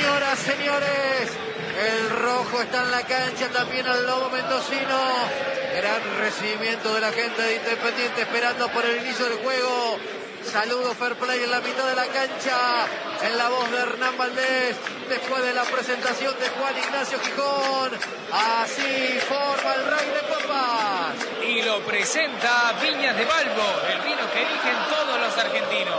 Señoras, señores, el rojo está en la cancha, también al lobo mendocino. Gran recibimiento de la gente de Independiente esperando por el inicio del juego. Saludo fair play en la mitad de la cancha, en la voz de Hernán Valdés, después de la presentación de Juan Ignacio Gijón. Así forma el Rey de Copas. Y lo presenta Viñas de Balbo, el vino que eligen todos los argentinos.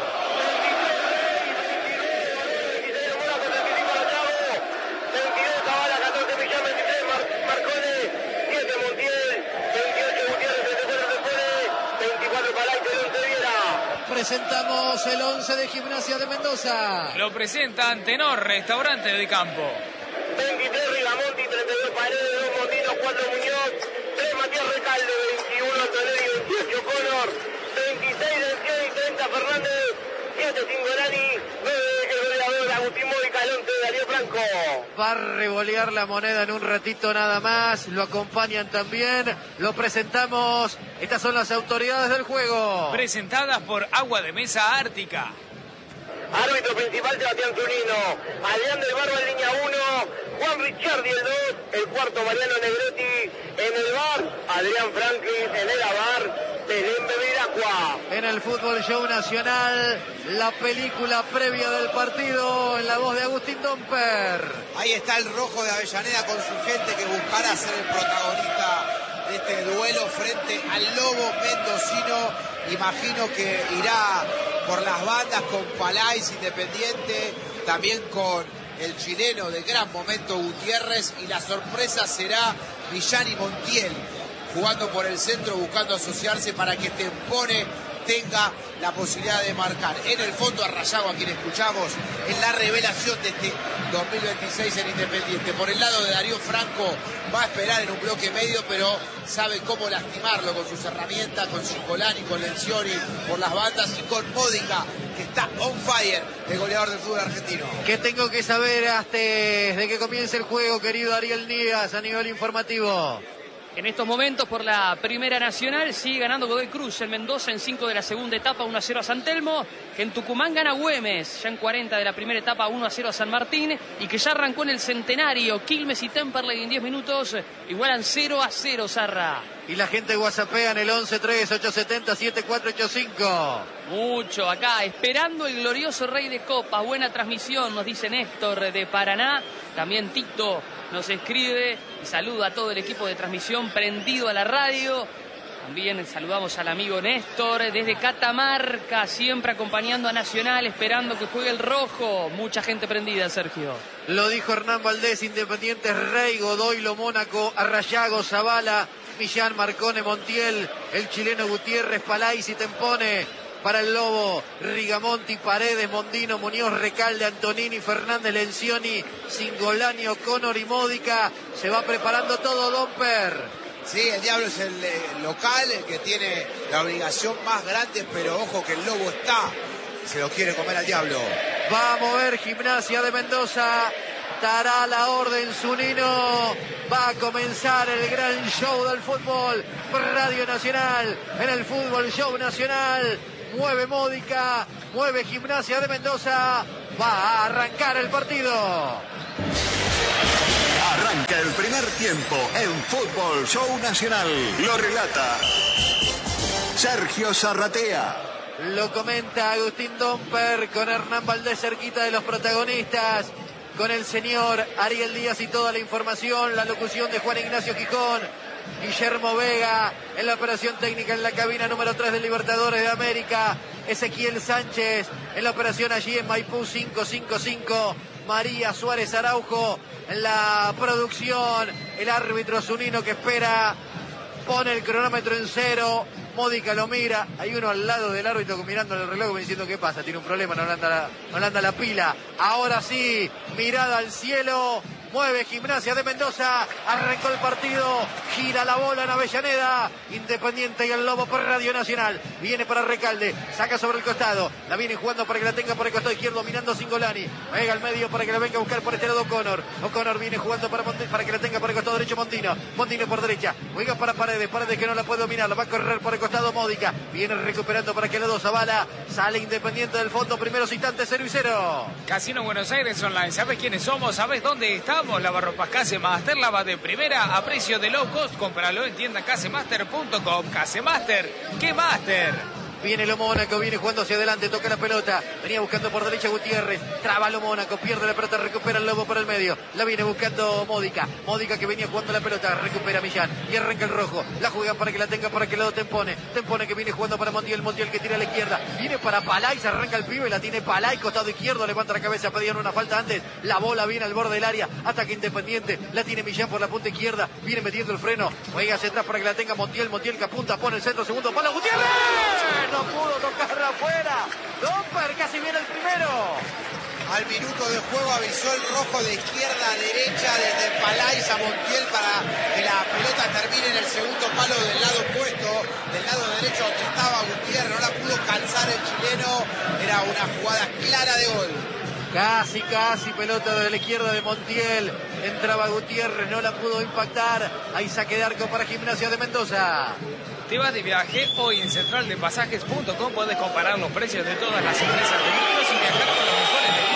Presentamos el 11 de Gimnasia de Mendoza. Lo presenta Antenor, restaurante de campo. 23 Rigamonti, 32 Paredes, 2 Montinos, 4 Muñoz, 3 Matías Recalde, 21 Toledo, 28 Connor, 26 Dencioni, 30 Fernández, 7 Singolani, 9 el goleador Agustín Módica, el 11 Darío Franco. Va a revolear la moneda en un ratito nada más. Lo acompañan también. Lo presentamos. Estas son las autoridades del juego. Presentadas por Agua de Mesa Ártica. Árbitro principal Sebastián Zunino, Adrián del Barba en línea 1, Juan Ricciardi el 2, el cuarto Mariano Negretti en el bar, Adrián Franklin en el avar, Belén Bevilacqua. En el Fútbol Show Nacional, la película previa del partido en la voz de Agustín Domper. Ahí está el rojo de Avellaneda con su gente que buscará ser el protagonista de este duelo frente al lobo mendocino. Imagino que irá por las bandas con Palais Independiente, también con el chileno de gran momento Gutiérrez, y la sorpresa será Millán y Montiel jugando por el centro, buscando asociarse para que Tempone tenga la posibilidad de marcar. En el fondo a Rayago, a quien escuchamos, en la revelación de este 2026 en Independiente. Por el lado de Darío Franco, va a esperar en un bloque medio, pero sabe cómo lastimarlo con sus herramientas, con Singolani, con Lencioni, por las bandas, y con Módica, que está on fire, el goleador del fútbol argentino. ¿Qué tengo que saber antes de que comience el juego, querido Ariel Díaz, a nivel informativo? En estos momentos, por la Primera Nacional, sigue ganando Godoy Cruz en Mendoza en 5 de la segunda etapa, 1-0 a San Telmo. Que en Tucumán gana Güemes, ya en 40 de la primera etapa, 1-0 a San Martín. Y que ya arrancó en el Centenario, Quilmes y Temperley en 10 minutos, igualan 0-0, Zarra. Y la gente whatsappea en el 11-3-870-7485. Mucho acá, esperando el glorioso Rey de Copas. Buena transmisión, nos dice Néstor de Paraná. También Tito nos escribe y saluda a todo el equipo de transmisión prendido a la radio. También saludamos al amigo Néstor desde Catamarca, siempre acompañando a Nacional, esperando que juegue el rojo. Mucha gente prendida, Sergio. Lo dijo Hernán Valdés, Independiente, Rey, Godoy, Lo Mónaco, Arrayago, Zavala, Millán, Marcone, Montiel, el chileno Gutiérrez, Palais y Tempone. Para el Lobo, Rigamonti, Paredes, Mondino, Muñoz, Recalde, Antonini, Fernández, Lencioni, Singolani, O'Connor y Módica. Se va preparando todo, Domper. Sí, el Diablo es el local, el que tiene la obligación más grande, pero ojo que el Lobo se lo quiere comer al Diablo. Va a mover Gimnasia de Mendoza. Dará la orden Zunino. Va a comenzar el gran show del fútbol por Radio Nacional. En el Fútbol Show Nacional. Mueve Módica, mueve Gimnasia de Mendoza. Va a arrancar el partido. Arranca el primer tiempo en Fútbol Show Nacional. Lo relata Sergio Zarratea. Lo comenta Agustín Domper con Hernán Valdés cerquita de los protagonistas. Con el señor Ariel Díaz y toda la información. La locución de Juan Ignacio Gijón. Guillermo Vega en la operación técnica en la cabina número 3 de Libertadores de América. Ezequiel Sánchez en la operación allí en Maipú 555. María Suárez Araujo en la producción. El árbitro Zunino que espera. Pone el cronómetro en 0. Módica lo mira. Hay uno al lado del árbitro mirando el reloj diciendo qué pasa. Tiene un problema, no le anda la pila. Ahora sí, mirada al cielo. Mueve Gimnasia de Mendoza. Arrancó el partido. Gira la bola en Avellaneda. Independiente y el Lobo por Radio Nacional. Viene para Recalde. Saca sobre el costado. La viene jugando para que la tenga por el costado izquierdo. Dominando Cingolani. Pega al medio para que la venga a buscar por este lado O'Connor. O'Connor viene jugando para que la tenga por el costado derecho Montino. Montino por derecha. Juega para Paredes. Paredes que no la puede dominar. La va a correr por el costado Módica. Viene recuperando para que el lado Zavala. Sale Independiente del fondo. Primeros instantes 0-0. Casino Buenos Aires Online. ¿Sabes quiénes somos? ¿Sabes dónde estamos? Lavarropas Casemaster. Lava de primera a precio de low cost. Cómpralo en tienda casemaster.com. Casemaster. ¿Qué Master? Viene lo Mónaco, viene jugando hacia adelante, toca la pelota, venía buscando por derecha Gutiérrez, traba lo Mónaco, pierde la pelota, recupera el Lobo por el medio, la viene buscando Módica que venía jugando la pelota, recupera Millán y arranca el rojo, la juega para que la tenga por aquel lado Tempone que viene jugando para Montiel que tira a la izquierda, viene para Palay, se arranca el pibe, la tiene Palay, costado izquierdo, levanta la cabeza, pedían una falta antes, la bola viene al borde del área, ataque Independiente, la tiene Millán por la punta izquierda, viene metiendo el freno, juega hacia atrás para que la tenga Montiel que apunta, pone el centro, segundo palo, Gutiérrez, no pudo tocarla afuera, Domper casi viene el primero. Al minuto de juego avisó el rojo de izquierda a derecha desde Palais a Montiel para que la pelota termine en el segundo palo del lado opuesto, del lado derecho donde estaba Gutiérrez, no la pudo calzar el chileno, era una jugada clara de gol. Casi pelota de la izquierda de Montiel, entraba Gutiérrez, no la pudo impactar, hay saque de arco para Gimnasia de Mendoza. Te vas de viaje, hoy en centraldepasajes.com puedes comparar los precios de todas las empresas de micros y viajar con los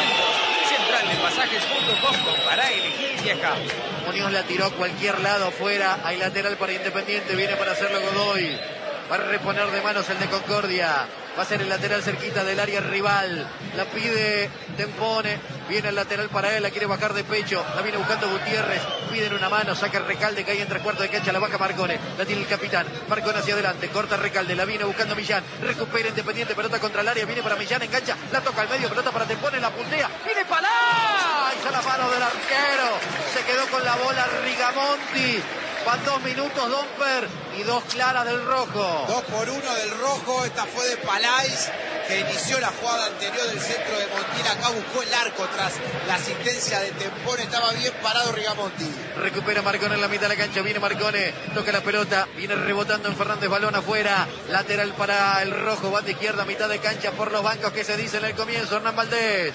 mejores descuentos. Centraldepasajes.com, compará, elegí y viaja. Muñoz la tiró a cualquier lado afuera, hay lateral para Independiente, viene para hacerlo Godoy. Va a reponer de manos el de Concordia. Va a ser el lateral cerquita del área rival. La pide Tempone. Viene el lateral para él. La quiere bajar de pecho. La viene buscando Gutiérrez. Piden una mano. Saca el Recalde que hay en 3/4 de cancha. La baja Marcone. La tiene el capitán. Marcone hacia adelante. Corta Recalde. La viene buscando Millán. Recupera Independiente. Pelota contra el área. Viene para Millán. Engancha. La toca al medio. Pelota para Tempone. La puntea. Viene Palá. Hizo la mano del arquero. Se quedó con la bola Rigamonti. Van 2 minutos Domper y 2 claras del rojo. 2-1 del rojo, esta fue de Palais, que inició la jugada anterior del centro de Montiel. Acá buscó el arco tras la asistencia de Tempone, estaba bien parado Rigamonti. Recupera Marcone en la mitad de la cancha, viene Marcone, toca la pelota, viene rebotando en Fernández, balón afuera, lateral para el rojo, banda izquierda, mitad de cancha por los bancos que se dice en el comienzo, Hernán Valdés.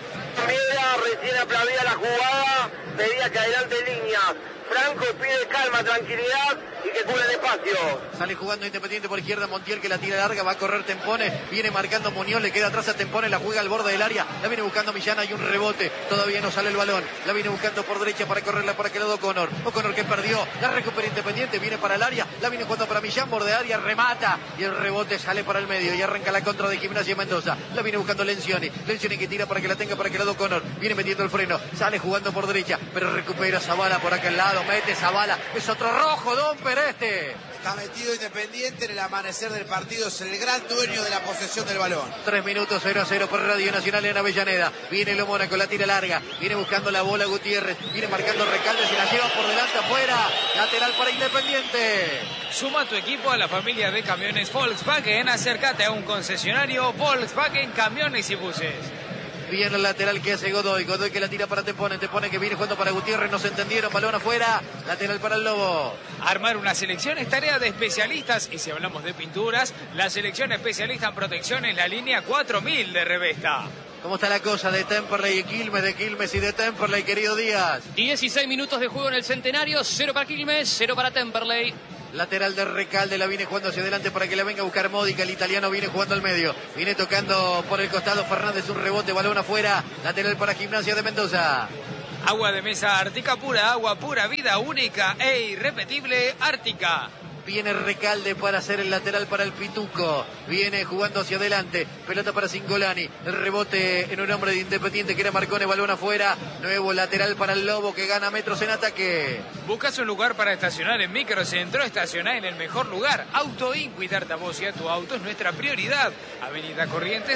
Mira, recién aplaudía la jugada, pedía que adelante líneas. Franco pide calma, tranquilidad y que cubra el espacio. Sale jugando Independiente por izquierda, Montiel que la tira larga, va a correr Tempone, viene marcando Muñoz, le queda atrás a Tempone, la juega al borde del área, la viene buscando Millán, hay un rebote, todavía no sale el balón, la viene buscando por derecha para correrla para aquel lado O'Connor que perdió, la recupera Independiente, viene para el área, la viene jugando para Millán, borde área, remata y el rebote sale para el medio y arranca la contra de Gimnasia Mendoza, la viene buscando Lencioni que tira para que la tenga para aquel lado O'Connor, viene metiendo el freno, sale jugando por derecha, pero recupera Zavala por aquel lado, mete Zavala, es otro rojo, Domper este. Está metido Independiente en el amanecer del partido, es el gran dueño de la posesión del balón. 3 minutos 0-0 por Radio Nacional en Avellaneda. Viene lo Mónaco, la tira larga, viene buscando la bola Gutiérrez, viene marcando Recalde, se la lleva por delante afuera, lateral para Independiente. Suma tu equipo a la familia de camiones Volkswagen, acércate a un concesionario Volkswagen Camiones y Buses. Viene el lateral que hace Godoy que la tira para Tempone que viene jugando para Gutiérrez, no se entendieron, balón afuera, lateral para el Lobo. Armar una selección es tarea de especialistas y si hablamos de pinturas, la selección especialista en protección es la línea 4000 de Revesta. ¿Cómo está la cosa de Temperley y Quilmes, de Quilmes y de Temperley, querido Díaz? 16 minutos de juego en el Centenario, 0 para Quilmes, 0 para Temperley. Lateral de Recalde, la viene jugando hacia adelante para que la venga a buscar Módica, el italiano viene jugando al medio, viene tocando por el costado Fernández, un rebote, balón afuera, lateral para Gimnasia de Mendoza. Agua de mesa Ártica pura, agua pura, vida única e irrepetible Ártica. Viene Recalde para hacer el lateral para el Pituco. Viene jugando hacia adelante. Pelota para Cingolani. El rebote en un hombre de Independiente que era Marcone. Balón afuera. Nuevo lateral para el Lobo que gana metros en ataque. ¿Buscas un lugar para estacionar en Microcentro? Estacioná en el mejor lugar. Autoin, cuidarte a vos y a tu auto es nuestra prioridad. Avenida Corrientes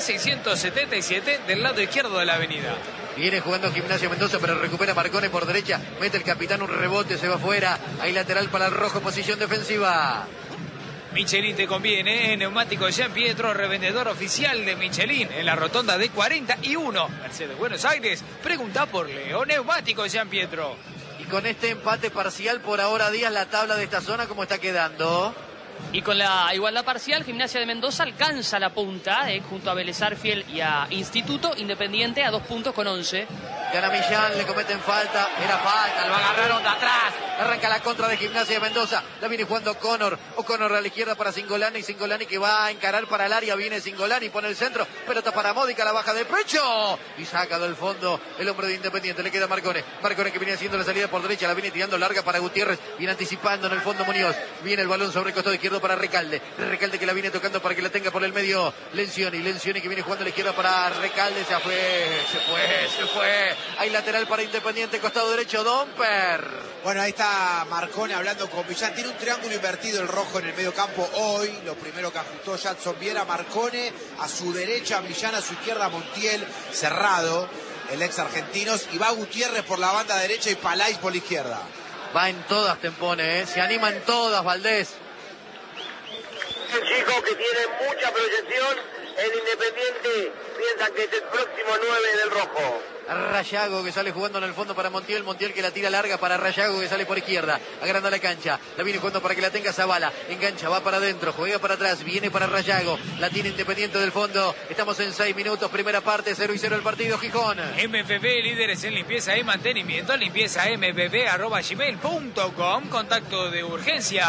677 del lado izquierdo de la avenida. Viene jugando Gimnasia Mendoza, pero recupera Marcone por derecha. Mete el capitán un rebote, se va afuera. Hay lateral para el rojo, posición defensiva. Michelin te conviene, neumático Jean Pietro, revendedor oficial de Michelin en la rotonda de 41, Mercedes, Buenos Aires. Pregunta por Leo, neumático Jean Pietro. Y con este empate parcial por ahora, Díaz, la tabla de esta zona, ¿cómo está quedando? Y con la igualdad parcial, Gimnasia de Mendoza alcanza la punta, junto a Vélez Sarsfield y a Instituto Independiente a 2 puntos con 11. Gana Millán, le cometen falta, era falta, lo agarraron de atrás. Arranca la contra de Gimnasia de Mendoza, la viene jugando O'Connor a la izquierda para Cingolani, Cingolani que va a encarar para el área, viene Cingolani, pone el centro, pelota para Módica, la baja de pecho y saca del fondo el hombre de Independiente, le queda Marcone que viene haciendo la salida por derecha, la viene tirando larga para Gutiérrez, viene anticipando en el fondo Muñoz, viene el balón sobre el costado izquierdo para Recalde que la viene tocando para que la tenga por el medio Lencioni que viene jugando a la izquierda para Recalde, se fue, hay lateral para Independiente, costado derecho Domper. Bueno, ahí está Marcone hablando con Millán. Tiene un triángulo invertido el rojo en el medio campo hoy. Lo primero que ajustó Jadson Viera. Marcone a su derecha, Millán a su izquierda, Montiel cerrado, el ex argentinos. Y va Gutiérrez por la banda derecha y Palais por la izquierda. Va en todas, Tempone, se animan todas, Valdés. Un chico que tiene mucha proyección. El Independiente piensa que es el próximo 9 del rojo. Rayago que sale jugando en el fondo para Montiel que la tira larga para Rayago que sale por izquierda, agranda la cancha, la viene jugando para que la tenga Zavala, engancha, va para adentro, juega para atrás, viene para Rayago, la tiene Independiente del fondo, estamos en 6 minutos, primera parte, 0-0 el partido, Gijón. MFB, líderes en limpieza y mantenimiento, limpiezamfb@gmail.com, contacto de urgencia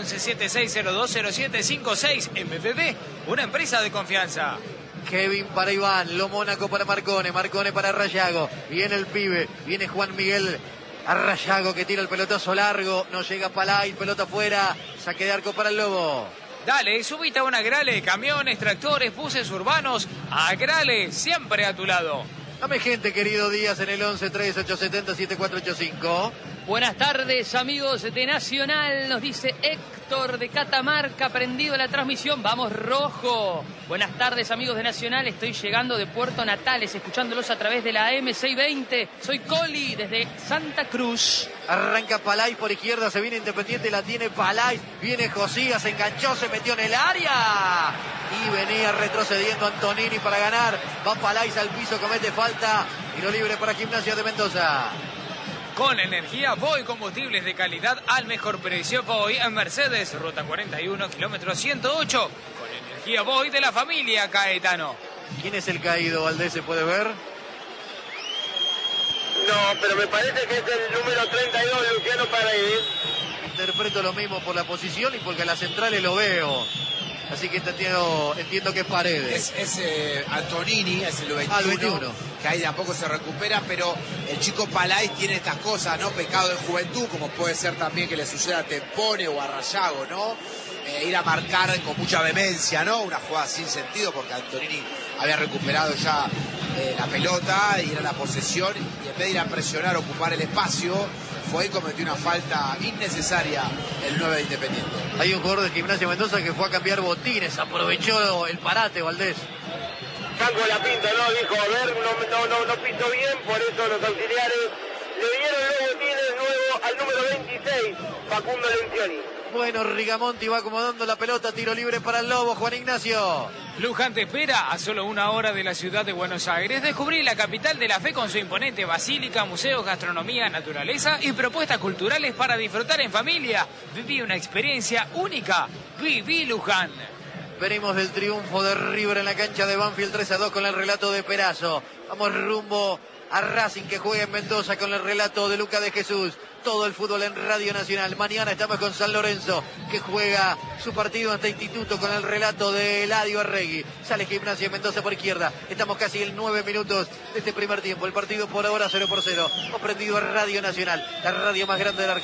1176020756, MFB, una empresa de confianza. Kevin para Iván, Lo Mónaco para Marcone para Rayago, viene el pibe, viene Juan Miguel a Rayago que tira el pelotazo largo, no llega Palay, pelota afuera, saque de arco para el Lobo. Dale, subite a una Grale, camiones, tractores, buses urbanos, a Grale, siempre a tu lado. Dame gente, querido Díaz, en el 11-3870-7485. Buenas tardes, amigos de Nacional, nos dice Héctor de Catamarca, prendido a la transmisión, vamos rojo. Buenas tardes, amigos de Nacional, estoy llegando de Puerto Natales, escuchándolos a través de la M620. Soy Coli, desde Santa Cruz. Arranca Palay por izquierda, se viene Independiente, la tiene Palay, viene Josías, se enganchó, se metió en el área y venía retrocediendo Antonini para ganar. Va Palay al piso, comete falta, tiro libre para Gimnasia de Mendoza. Con energía Voy, combustibles de calidad al mejor precio. Voy en Mercedes, ruta 41, kilómetro 108. Con energía Voy de la familia Caetano. ¿Quién es el caído, Valdés? ¿Se puede ver? No, pero me parece que es el número 32, Luciano Paredes. Interpreto lo mismo por la posición y porque a las centrales lo veo. Así que entiendo que es Paredes. Es Antonini, es el 21, que ahí de a poco se recupera, pero el chico Palais tiene estas cosas, ¿no? Pecado de juventud, como puede ser también que le suceda a Tempone o a Rayago, ¿no? Ir a marcar con mucha vehemencia, ¿no? Una jugada sin sentido, porque Antonini había recuperado ya la pelota y era la posesión, y en vez de ir a presionar, ocupar el espacio, fue y cometió una falta innecesaria el 9 de Independiente. Hay un jugador de Gimnasia Mendoza que fue a cambiar botines, aprovechó el parate, Valdés. Franco la pinta, ¿no? Dijo, a ver, no pintó bien, por eso los auxiliares le dieron los botines nuevo al número 26, Facundo Lencioni. Bueno, Rigamonti va acomodando la pelota, tiro libre para el Lobo, Juan Ignacio. Luján te espera a solo 1 hora de la ciudad de Buenos Aires. Descubrí la capital de la fe con su imponente basílica, museos, gastronomía, naturaleza y propuestas culturales para disfrutar en familia. Viví una experiencia única. Viví Luján. Venimos del triunfo de River en la cancha de Banfield 3-2 con el relato de Perazo. Vamos rumbo a Racing que juega en Mendoza con el relato de Luca de Jesús. Todo el fútbol en Radio Nacional. Mañana estamos con San Lorenzo, que juega su partido ante Instituto con el relato de Eladio Arregui. Sale Gimnasia Mendoza por izquierda. Estamos casi en 9 minutos de este primer tiempo. El partido por ahora 0-0. Hemos prendido a Radio Nacional, la radio más grande de la Argentina.